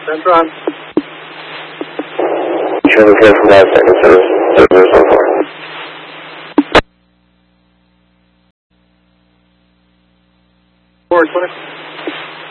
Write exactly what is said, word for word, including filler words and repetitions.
That's Ron. Trevor Care from five seconds, service, service one four. Four twenty.